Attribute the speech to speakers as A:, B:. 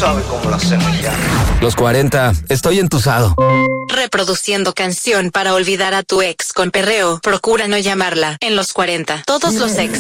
A: sabes cómo lo hacemos ya.
B: Los 40, estoy entusado.
C: Reproduciendo canción para olvidar a tu ex con perreo. Procura no llamarla. En los 40, todos los ex